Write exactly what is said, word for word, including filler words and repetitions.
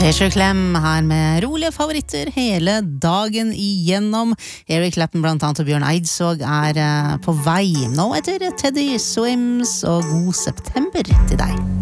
P-Sure Klem her med rolige favoritter hele dagen igjennom. Eric Clapton blant annet og Bjørn Eidsvåg er på vei nå etter Teddy Swims og God september til deg.